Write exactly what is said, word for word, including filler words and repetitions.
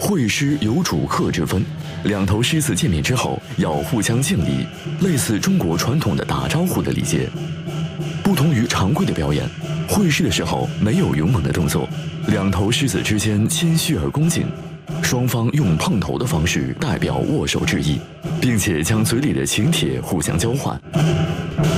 会狮有主客之分，两头狮子见面之后要互相敬礼，类似中国传统的打招呼的礼节。不同于常规的表演，会狮的时候没有勇猛的动作，两头狮子之间谦虚而恭敬，双方用碰头的方式代表握手致意，并且将嘴里的请帖互相交换。